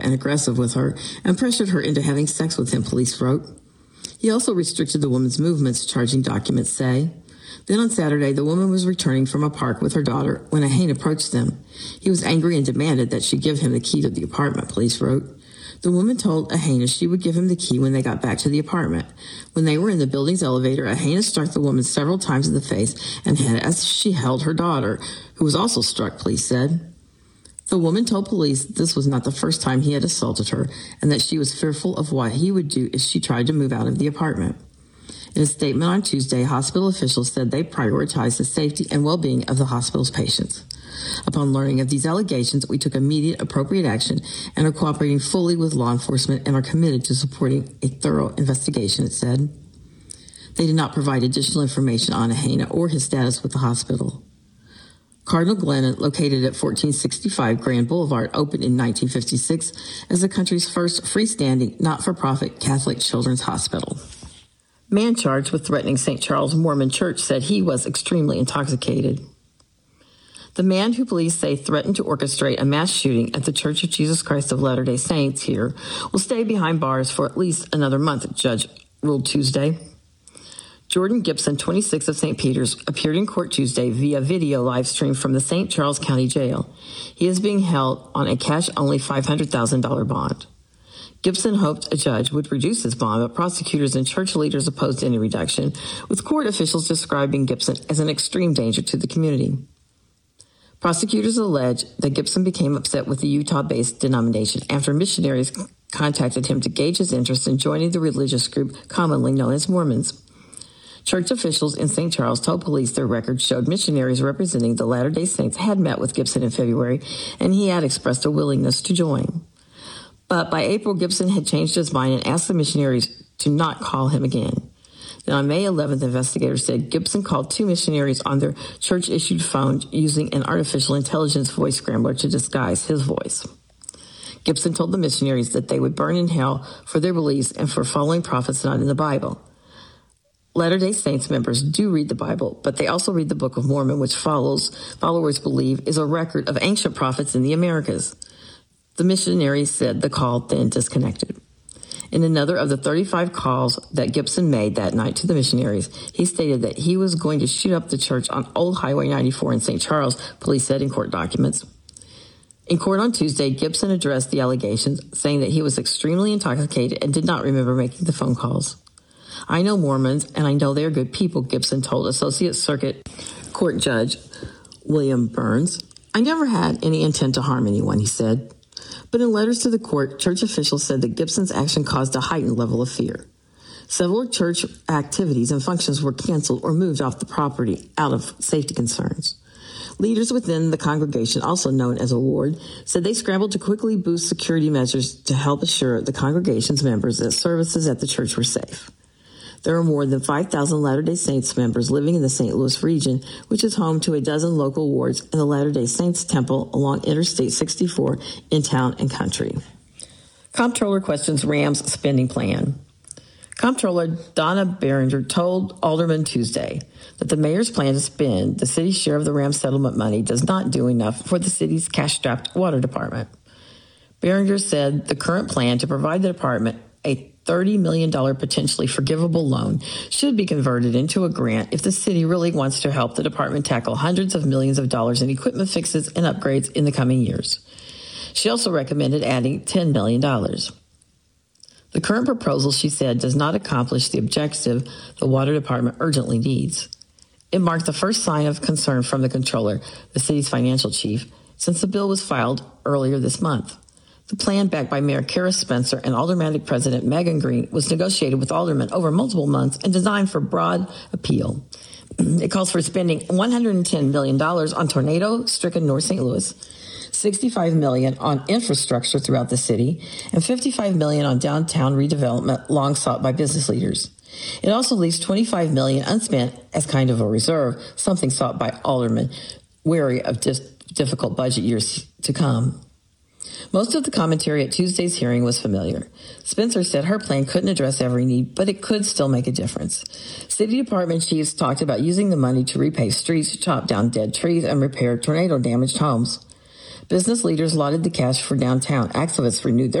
and aggressive with her and pressured her into having sex with him, police wrote. He also restricted the woman's movements, charging documents say. Then on Saturday, the woman was returning from a park with her daughter when Ahane approached them. He was angry and demanded that she give him the key to the apartment, police wrote. The woman told Ahane she would give him the key when they got back to the apartment. When they were in the building's elevator, Ahane struck the woman several times in the face and head as she held her daughter, who was also struck, police said. The woman told police this was not the first time he had assaulted her and that she was fearful of what he would do if she tried to move out of the apartment. In a statement on Tuesday, hospital officials said they prioritized the safety and well-being of the hospital's patients. Upon learning of these allegations, we took immediate appropriate action and are cooperating fully with law enforcement and are committed to supporting a thorough investigation, it said. They did not provide additional information on Ahane or his status with the hospital. Cardinal Glennon, located at 1465 Grand Boulevard, opened in 1956 as the country's first freestanding, not-for-profit Catholic children's hospital. Man charged with threatening St. Charles Mormon Church said he was extremely intoxicated. The man who police say threatened to orchestrate a mass shooting at the Church of Jesus Christ of Latter-day Saints here will stay behind bars for at least another month, the judge ruled Tuesday. Jordan Gibson, 26 of St. Peter's, appeared in court Tuesday via video live stream from the St. Charles County Jail. He is being held on a cash-only $500,000 bond. Gibson hoped a judge would reduce his bond, but prosecutors and church leaders opposed any reduction, with court officials describing Gibson as an extreme danger to the community. Prosecutors allege that Gibson became upset with the Utah-based denomination after missionaries contacted him to gauge his interest in joining the religious group commonly known as Mormons. Church officials in St. Charles told police their records showed missionaries representing the Latter-day Saints had met with Gibson in February, and he had expressed a willingness to join. But by April, Gibson had changed his mind and asked the missionaries to not call him again. Then on May 11th, investigators said Gibson called two missionaries on their church-issued phone using an artificial intelligence voice scrambler to disguise his voice. Gibson told the missionaries that they would burn in hell for their beliefs and for following prophets not in the Bible. Latter-day Saints members do read the Bible, but they also read the Book of Mormon, which followers believe is a record of ancient prophets in the Americas. The missionaries said the call then disconnected. In another of the 35 calls that Gibson made that night to the missionaries, he stated that he was going to shoot up the church on Old Highway 94 in St. Charles, police said in court documents. In court on Tuesday, Gibson addressed the allegations, saying that he was extremely intoxicated and did not remember making the phone calls. I know Mormons, and I know they are good people, Gibson told Associate Circuit Court Judge William Burns. I never had any intent to harm anyone, he said. But in letters to the court, church officials said that Gibson's action caused a heightened level of fear. Several church activities and functions were canceled or moved off the property out of safety concerns. Leaders within the congregation, also known as a ward, said they scrambled to quickly boost security measures to help assure the congregation's members that services at the church were safe. There are more than 5,000 Latter-day Saints members living in the St. Louis region, which is home to a dozen local wards and the Latter-day Saints Temple along Interstate 64 in town and country. Comptroller questions Rams spending plan. Comptroller Donna Behringer told Aldermen Tuesday that the mayor's plan to spend the city's share of the Rams settlement money does not do enough for the city's cash-strapped water department. Behringer said the current plan to provide the department a $30 million potentially forgivable loan should be converted into a grant if the city really wants to help the department tackle hundreds of millions of dollars in equipment fixes and upgrades in the coming years. She also recommended adding $10 million. The current proposal, she said, does not accomplish the objective the water department urgently needs. It marked the first sign of concern from the comptroller, the city's financial chief, since the bill was filed earlier this month. The plan, backed by Mayor Kara Spencer and Aldermanic President Megan Green, was negotiated with aldermen over multiple months and designed for broad appeal. It calls for spending $110 million on tornado-stricken North St. Louis, $65 million on infrastructure throughout the city, and $55 million on downtown redevelopment long sought by business leaders. It also leaves $25 million unspent as kind of a reserve, something sought by aldermen wary of difficult budget years to come. Most of the commentary at Tuesday's hearing was familiar. Spencer said her plan couldn't address every need, but it could still make a difference. City department chiefs talked about using the money to repave streets, chop down dead trees, and repair tornado-damaged homes. Business leaders lauded the cash for downtown. Activists renewed their